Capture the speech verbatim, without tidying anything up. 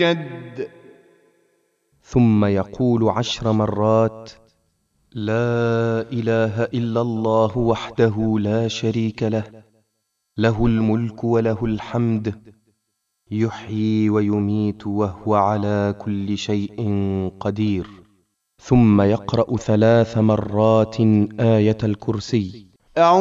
كد. ثم يقول عشر مرات: لا إله إلا الله وحده لا شريك له، له الملك وله الحمد، يحيي ويميت وهو على كل شيء قدير. ثم يقرأ ثلاث مرات آية الكرسي.